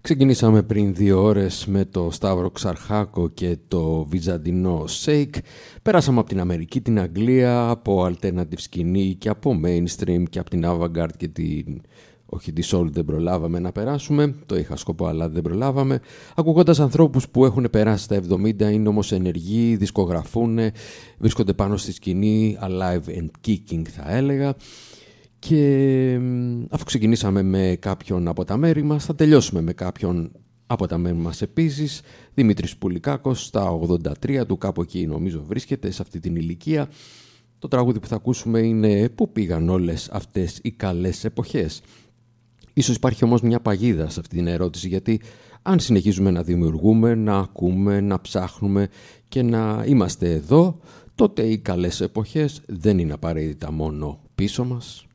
Ξεκινήσαμε πριν 2 ώρες με το Σταύρο Ξαρχάκο και το Βυζαντινό Shake. Περάσαμε από την Αμερική, την Αγγλία, από alternative σκηνή και από mainstream και από την avant-garde και την... Όχι, τη soul δεν προλάβαμε να περάσουμε, το είχα σκοπό αλλά δεν προλάβαμε. Ακούγοντας ανθρώπους που έχουν περάσει τα 70, είναι όμως ενεργοί, δισκογραφούν, βρίσκονται πάνω στη σκηνή, alive and kicking θα έλεγα. Και αφού ξεκινήσαμε με κάποιον από τα μέρη μας, θα τελειώσουμε με κάποιον από τα μέρη μας επίσης. Δημήτρης Πουλικάκος, στα 83 του, κάπου εκεί νομίζω βρίσκεται, σε αυτή την ηλικία. Το τραγούδι που θα ακούσουμε είναι «Πού πήγαν όλες αυτές οι καλές εποχές». Ίσως υπάρχει όμως μια παγίδα σε αυτή την ερώτηση, γιατί αν συνεχίζουμε να δημιουργούμε, να ακούμε, να ψάχνουμε και να είμαστε εδώ, τότε οι καλές εποχές δεν είναι απαραίτητα μόνο πίσω μας.